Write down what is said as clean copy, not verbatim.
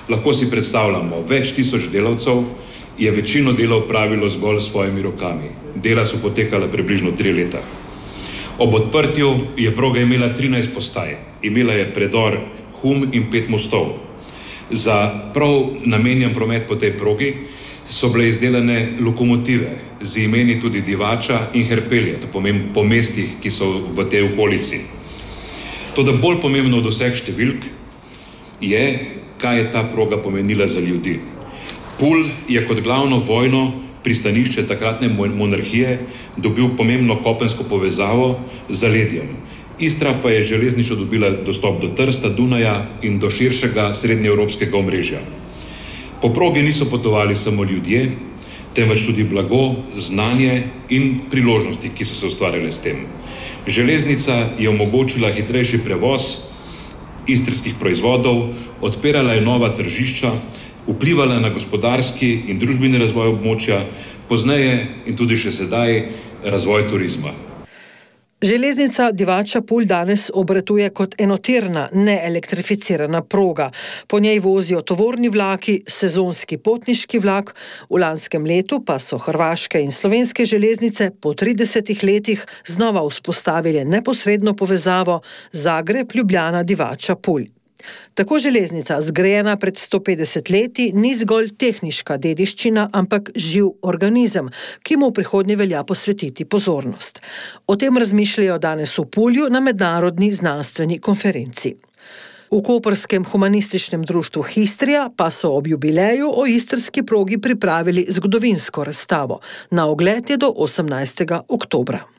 Lahko si predstavljamo, več tisoč delavcev je večino dela opravilo zgolj s svojimi rokami. Dela so potekala približno 3 leta. Ob odprtju je proga imela 13 postaj, imela je predor Hum in 5 mostov. Za prav namenjen promet po tej progi so bile izdelane lokomotive z imeni tudi Divača in Herpelje, to pomeni po mestih, ki so v tej okolici. Toda bolj pomembno od vseh številk je, kaj je ta proga pomenila za ljudi. Pulj je kot glavno vojno pristanišče takratne monarhije dobil pomembno kopensko povezavo z zaledjem. Istra pa je železnično dobila dostop do Trsta, Dunaja in do širšega srednjeevropskega omrežja. Po progi niso potovali samo ljudje, temveč tudi blago, znanje in priložnosti, ki so se ustvarjale s tem. Železnica je omogočila hitrejši prevoz istrskih proizvodov, odpirala je nova tržišča, vplivala na gospodarski in družbeni razvoj območja, pozneje in tudi še sedaj razvoj turizma. Železnica Divača-Pulj danes obratuje kot enotirna, neelektrificirana proga. Po njej vozijo tovorni vlaki, sezonski potniški vlak, v lanskem letu pa so hrvaške in slovenske železnice po 30 letih znova vzpostavile neposredno povezavo Zagreb-Ljubljana-Divača-Pulj. Tako železnica, zgrajena pred 150 leti, ni zgolj tehniška dediščina, ampak živ organizem, ki mu v prihodnje velja posvetiti pozornost. O tem razmišljajo danes v Pulju na mednarodni znanstveni konferenci. V koprskem humanističnem društvu Histrija pa so ob jubileju o istrski progi pripravili zgodovinsko razstavo. Na ogled je do 18. oktobra.